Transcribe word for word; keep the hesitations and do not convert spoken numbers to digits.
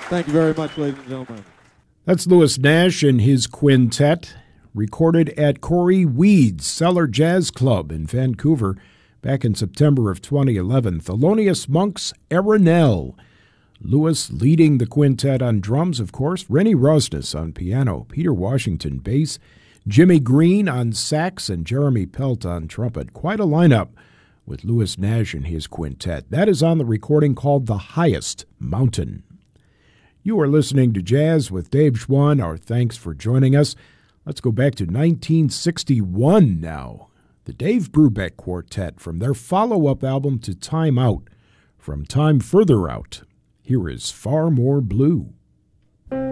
Thank you very much, ladies and gentlemen. That's Louis Nash and his quintet, recorded at Corey Weed's Cellar Jazz Club in Vancouver back in September of twenty eleven. Thelonious Monk's Arenelle. Louis leading the quintet on drums, of course, Rennie Rosnes on piano, Peter Washington bass, Jimmy Green on sax, and Jeremy Pelt on trumpet. Quite a lineup with Louis Nash and his quintet. That is on the recording called The Highest Mountain. You are listening to Jazz with Dave Schwann. Our thanks for joining us. Let's go back to nineteen sixty-one now. The Dave Brubeck Quartet from their follow-up album to Time Out. From Time Further Out, here is Far More Blue.